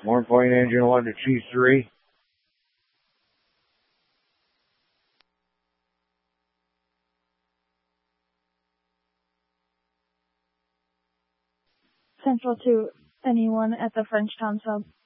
Warren Engine 1 to Chief 3. Central to anyone at the Frenchtown sub.